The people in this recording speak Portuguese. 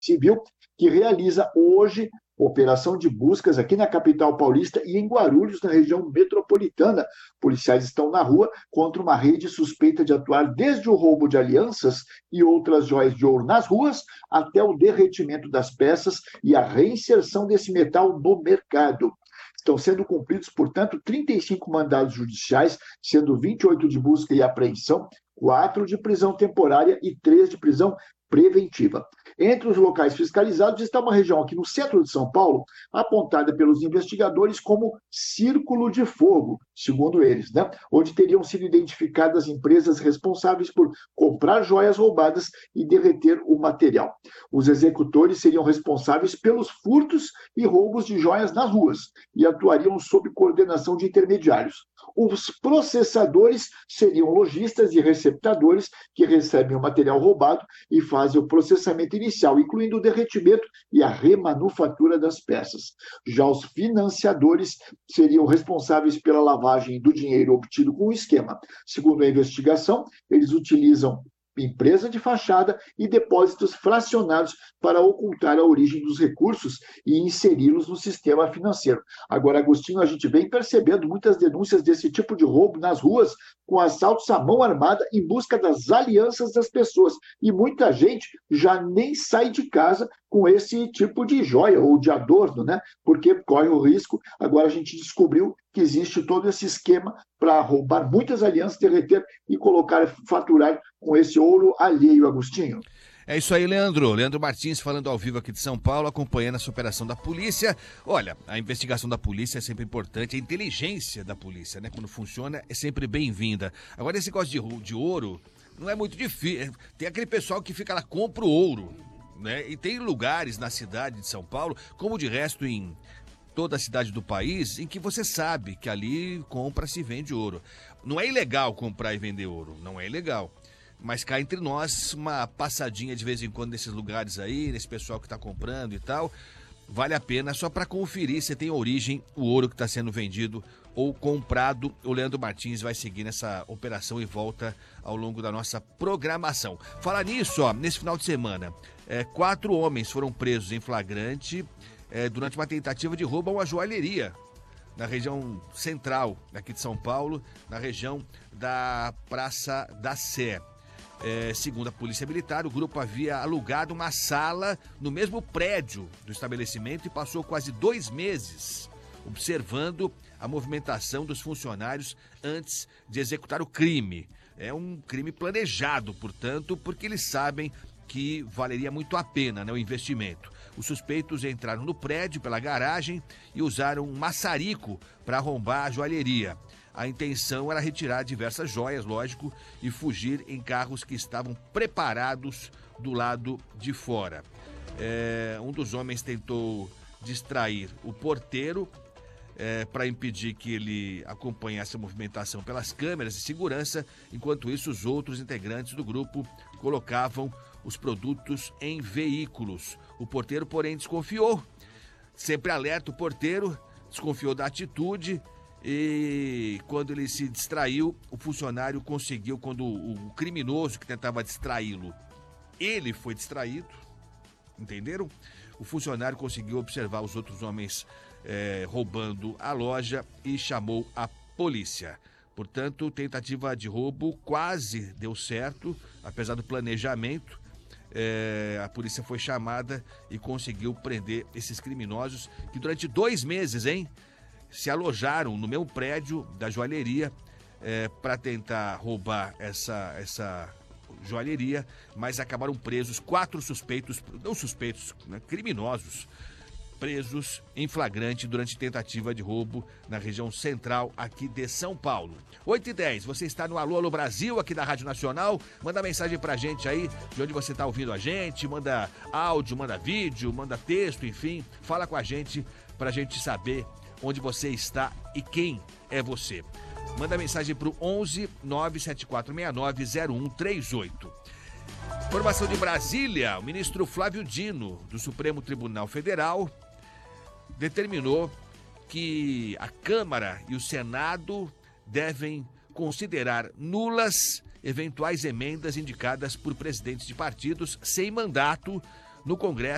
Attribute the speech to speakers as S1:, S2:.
S1: Civil, que realiza hoje operação de buscas aqui na capital paulista e em Guarulhos, na região metropolitana. Policiais estão na rua contra uma rede suspeita de atuar desde o roubo de alianças e outras joias de ouro nas ruas até o derretimento das peças e a reinserção desse metal no mercado. Estão sendo cumpridos, portanto, 35 mandados judiciais, sendo 28 de busca e apreensão, 4 de prisão temporária e 3 de prisão preventiva. Entre os locais fiscalizados está uma região aqui no centro de São Paulo, apontada pelos investigadores como Círculo de Fogo, segundo eles, né? Onde teriam sido identificadas empresas responsáveis por comprar joias roubadas e derreter o material. Os executores seriam responsáveis pelos furtos e roubos de joias nas ruas e atuariam sob coordenação de intermediários. Os processadores seriam lojistas e receptadores que recebem o material roubado e fazem o processamento inicial, incluindo o derretimento e a remanufatura das peças. Já os financiadores seriam responsáveis pela lavagem do dinheiro obtido com o esquema. Segundo a investigação, eles utilizam empresa de fachada e depósitos fracionados para ocultar a origem dos recursos e inseri-los no sistema financeiro. Agora, Agostinho, a gente vem percebendo muitas denúncias desse tipo de roubo nas ruas, com assaltos à mão armada em busca das alianças das pessoas. E muita gente já nem sai de casa com esse tipo de joia ou de adorno, né? Porque corre o risco. Agora a gente descobriu que existe todo esse esquema para roubar muitas alianças, derreter e colocar, faturar com esse ouro alheio, Agostinho.
S2: É isso aí, Leandro. Leandro Martins falando ao vivo aqui de São Paulo, acompanhando essa operação da polícia. Olha, a investigação da polícia é sempre importante, a inteligência da polícia, né? Quando funciona, é sempre bem-vinda. Agora, esse negócio de ouro não é muito difícil. Tem aquele pessoal que fica lá, compra o ouro, né? E tem lugares na cidade de São Paulo, como de resto em toda a cidade do país, em que você sabe que ali compra-se e vende ouro. Não é ilegal comprar e vender ouro, não é ilegal. Mas cá entre nós, uma passadinha de vez em quando nesses lugares aí, nesse pessoal que está comprando e tal, vale a pena só para conferir se tem origem o ouro que está sendo vendido ou comprado. O Leandro Martins vai seguir nessa operação e volta ao longo da nossa programação. Falar nisso, ó, nesse final de semana, 4 homens foram presos em flagrante durante uma tentativa de roubo a uma joalheria na região central aqui de São Paulo, na região da Praça da Sé. Segundo a Polícia Militar, o grupo havia alugado uma sala no mesmo prédio do estabelecimento e passou quase 2 meses observando a movimentação dos funcionários antes de executar o crime. É um crime planejado, portanto, porque eles sabem que valeria muito a pena, né, o investimento. Os suspeitos entraram no prédio pela garagem e usaram um maçarico para arrombar a joalheria. A intenção era retirar diversas joias, lógico, e fugir em carros que estavam preparados do lado de fora. Um dos homens tentou distrair o porteiro para impedir que ele acompanhasse a movimentação pelas câmeras de segurança. Enquanto isso, os outros integrantes do grupo colocavam os produtos em veículos. O porteiro, porém, desconfiou. Sempre alerta, o porteiro desconfiou da atitude. E quando ele se distraiu, o funcionário conseguiu, quando o criminoso que tentava distraí-lo, ele foi distraído, entenderam? O funcionário conseguiu observar os outros homens roubando a loja e chamou a polícia. Portanto, tentativa de roubo quase deu certo, apesar do planejamento. A polícia foi chamada e conseguiu prender esses criminosos que durante 2 meses, se alojaram no mesmo prédio da joalheria para tentar roubar essa joalheria, mas acabaram presos 4 suspeitos, não suspeitos, né, criminosos, presos em flagrante durante tentativa de roubo na região central aqui de São Paulo. 8h10, você está no Alô Brasil, aqui da Rádio Nacional. Manda mensagem pra gente aí, de onde você está ouvindo a gente, manda áudio, manda vídeo, manda texto, enfim, fala com a gente pra gente saber onde você está e quem é você. Manda mensagem para o 11 97469 0138. Informação de Brasília, o ministro Flávio Dino, do Supremo Tribunal Federal, determinou que a Câmara e o Senado devem considerar nulas eventuais emendas indicadas por presidentes de partidos sem mandato no Congresso